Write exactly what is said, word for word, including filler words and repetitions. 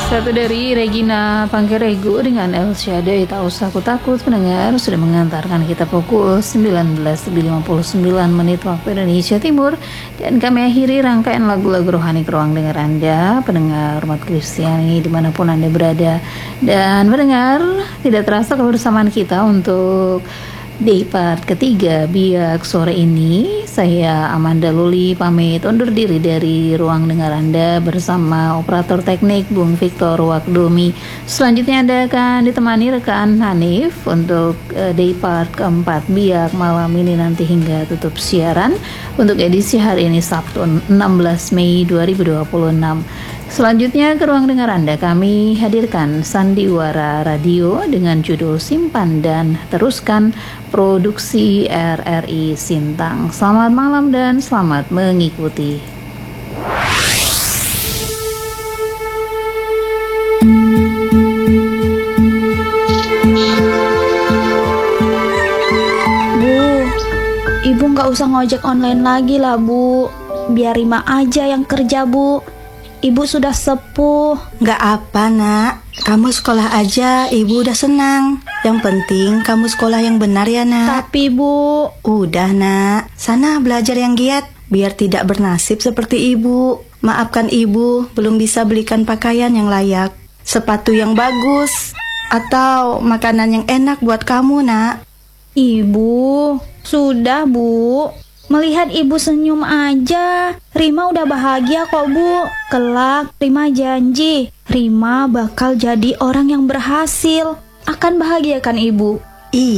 Satu dari Regina Pangkerego dengan El Shaddai Tak Usah Aku Takut. Pendengar sudah mengantarkan kita pukul sembilan belas lebih lima puluh sembilan menit waktu Indonesia Timur. Dan kami akhiri rangkaian lagu-lagu rohani ke ruang dengar Anda, pendengar umat Kristiani dimanapun Anda berada. Dan pendengar, tidak terasa kebersamaan kita untuk day part ketiga Biak sore ini. Saya Amanda Luli pamit undur diri dari ruang dengar Anda bersama operator teknik Bung Victor Wakdomi. Selanjutnya Anda akan ditemani rekan Hanif untuk uh, day part keempat Biak malam ini nanti hingga tutup siaran untuk edisi hari ini Sabtu enam belas Mei dua ribu dua puluh enam. Selanjutnya ke ruang dengar Anda kami hadirkan Sandiwara Radio dengan judul Simpan dan Teruskan, produksi R R I Sintang. Selamat malam dan selamat mengikuti. Bu, Ibu gak usah ngojek online lagi lah Bu. Biar Rima aja yang kerja Bu. Ibu sudah sepuh. Gak apa nak, kamu sekolah aja, ibu udah senang. Yang penting kamu sekolah yang benar ya nak. Tapi Bu, udah nak, sana belajar yang giat, biar tidak bernasib seperti ibu. Maafkan ibu, belum bisa belikan pakaian yang layak, sepatu yang bagus, atau makanan yang enak buat kamu nak. Ibu, sudah Bu. Melihat Ibu senyum aja, Rima udah bahagia kok Bu. Kelak, Rima janji, Rima bakal jadi orang yang berhasil. Akan bahagiakan Ibu. Iya.